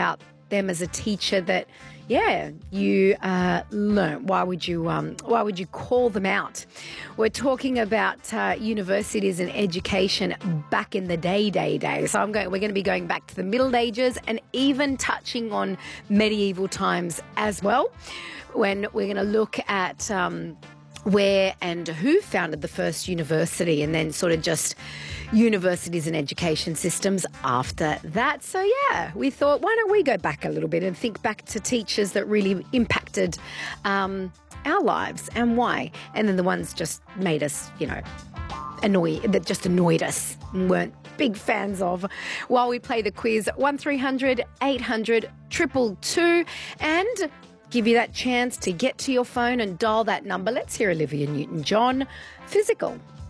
about them as a teacher that, you learn? Why would you call them out? We're talking about universities and education back in the day. So we're going to be going back to the Middle Ages and even touching on medieval times as well, when we're going to look at where and who founded the first university, and then sort of just universities and education systems after that. So we thought, why don't we go back a little bit and think back to teachers that really impacted our lives and why, and then the ones just made us, that just annoyed us and weren't big fans of. While we play the quiz, 1300 800 222, and give you that chance to get to your phone and dial that number. Let's hear Olivia Newton-John, Physical.